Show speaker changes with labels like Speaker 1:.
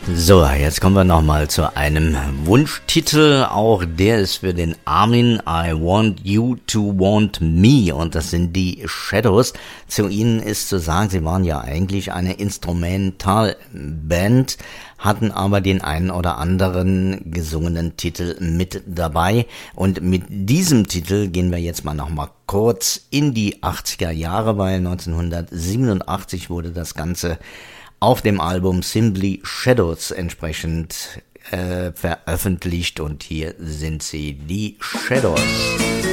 Speaker 1: So, jetzt kommen wir nochmal zu einem Wunschtitel. Auch der ist für den Armin. I Want You to Want Me. Und das sind die Shadows. Zu ihnen ist zu sagen, sie waren ja eigentlich eine Instrumentalband, hatten aber den einen oder anderen gesungenen Titel mit dabei. Und mit diesem Titel gehen wir jetzt mal nochmal kurz in die 80er Jahre, weil 1987 wurde das Ganze auf dem Album Simply Shadows entsprechend veröffentlicht und hier sind sie, die Shadows.